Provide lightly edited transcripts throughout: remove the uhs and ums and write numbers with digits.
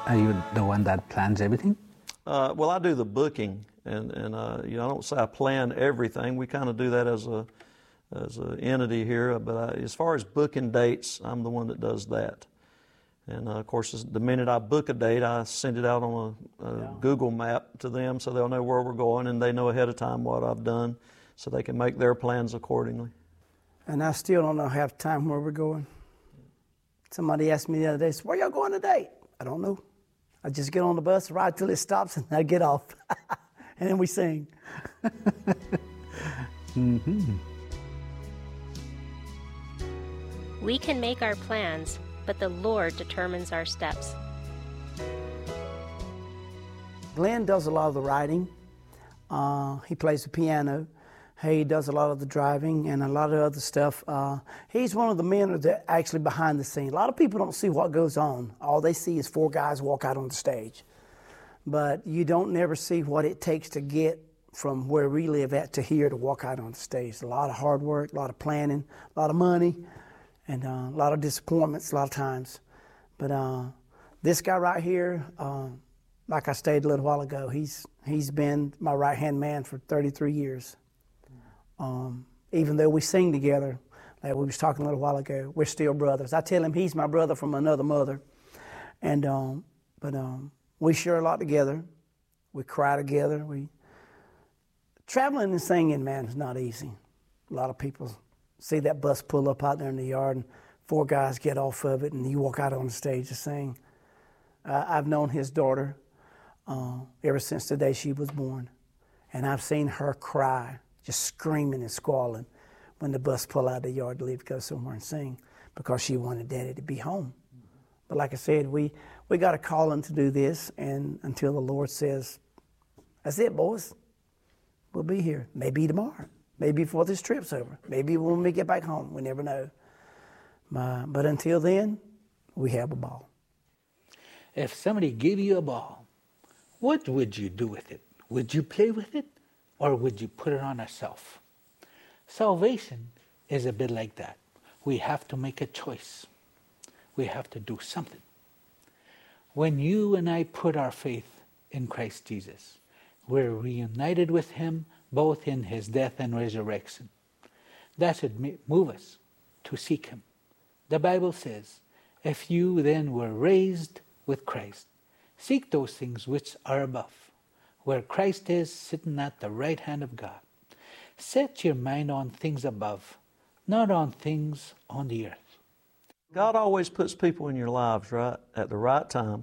Are you the one that plans everything? Well, I do the booking, and I don't say I plan everything. We kind of do that as an entity here. But as far as booking dates, I'm the one that does that. And of course, the minute I book a date, I send it out on a Google map to them, so they'll know where we're going, and they know ahead of time what I've done, so they can make their plans accordingly. And I still don't know half the time where we're going. Somebody asked me the other day, "So where y'all going today?" I don't know. I just get on the bus, ride till it stops, and I get off. And then we sing. Mm-hmm. We can make our plans, but the Lord determines our steps. Glenn does a lot of the writing. He plays the piano. He does a lot of the driving and a lot of other stuff. He's one of the men that actually behind the scene. A lot of people don't see what goes on. All they see is four guys walk out on the stage. But you don't never see what it takes to get from where we live at to here to walk out on the stage. A lot of hard work, a lot of planning, a lot of money, and a lot of disappointments a lot of times. But this guy right here, like I stated a little while ago, he's been my right-hand man for 33 years. Even though we sing together, like we was talking a little while ago, we're still brothers. I tell him he's my brother from another mother. And but we share a lot together. We cry together. Traveling and singing, man, is not easy. A lot of people see that bus pull up out there in the yard and four guys get off of it and you walk out on the stage to sing. I've known his daughter ever since the day she was born. And I've seen her cry, just screaming and squalling when the bus pulled out of the yard to leave to go somewhere and sing because she wanted Daddy to be home. But like I said, we got a calling to do this, and until the Lord says, "That's it, boys. We'll be here." Maybe tomorrow. Maybe before this trip's over. Maybe when we get back home. We never know. But until then, we have a ball. If somebody gave you a ball, what would you do with it? Would you play with it, or would you put it on a shelf? Salvation is a bit like that. We have to make a choice. We have to do something. When you and I put our faith in Christ Jesus, we're reunited with Him both in His death and resurrection. That should move us to seek Him. The Bible says, if you then were raised with Christ, seek those things which are above, where Christ is sitting at the right hand of God. Set your mind on things above, not on things on the earth. God always puts people in your lives, right, at the right time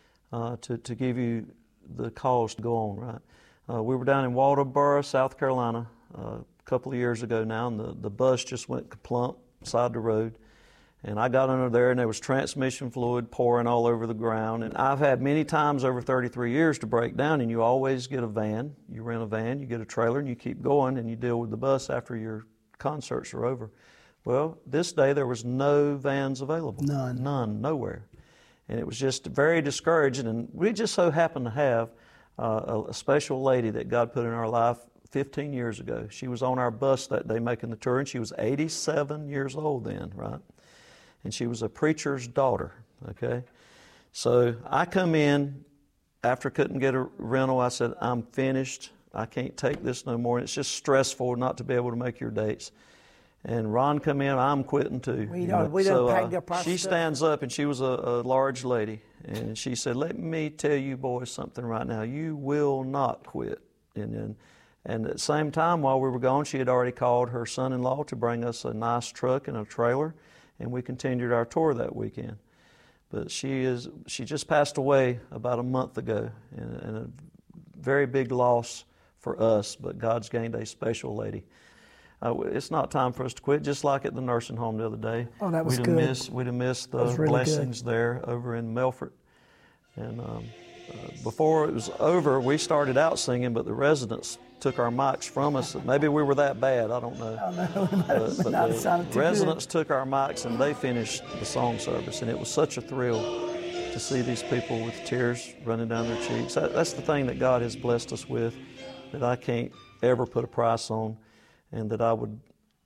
to give you the cause to go on, right? We were down in Waldoboro, South Carolina, a couple of years ago now, and the bus just went kaplump beside the road. And I got under there, and there was transmission fluid pouring all over the ground. And I've had many times over 33 years to break down, and you always get a van. You rent a van, you get a trailer, and you keep going, and you deal with the bus after your concerts are over. Well, this day there was no vans available. None, nowhere. And it was just very discouraging. And we just so happened to have a special lady that God put in our life 15 years ago. She was on our bus that day making the tour, and she was 87 years old then, right? And she was a preacher's daughter, okay? So I come in, after couldn't get a rental, I said, I'm finished. I can't take this no more. It's just stressful not to be able to make your dates. And Ron come in, I'm quitting too. We done packed up our she stuff. stands up, and she was a large lady, and she said, let me tell you boys something right now. You will not quit. And at the same time, while we were gone, she had already called her son-in-law to bring us a nice truck and a trailer, and we continued our tour that weekend. But she just passed away about a month ago, and a very big loss for us, but God's gained a special lady. It's not time for us to quit, just like at the nursing home the other day. Oh, that was good. We'd have missed the really blessings there over in Melfort. And before it was over, we started out singing, but the residents took our mics from us. Maybe we were that bad, I don't know. But the residents took our mics, and they finished the song service, and it was such a thrill to see these people with tears running down their cheeks. That's the thing that God has blessed us with, that I can't ever put a price on, and that I would,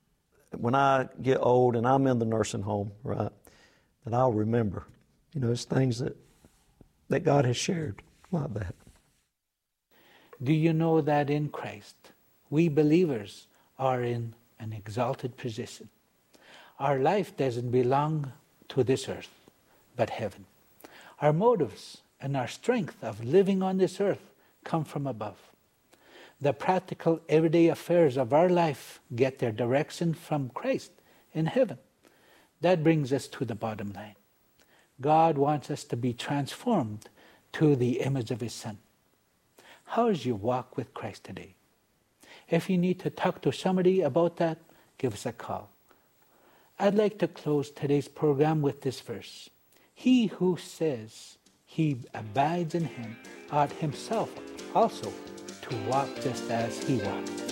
when I get old and I'm in the nursing home, right, that I'll remember. You know, it's things that that God has shared like that. Do you know that in Christ, we believers are in an exalted position? Our life doesn't belong to this earth, but heaven. Our motives and our strength of living on this earth come from above. The practical everyday affairs of our life get their direction from Christ in heaven. That brings us to the bottom line. God wants us to be transformed to the image of His Son. How is your walk with Christ today? If you need to talk to somebody about that, give us a call. I'd like to close today's program with this verse. He who says he abides in Him ought himself also to walk just as He walked.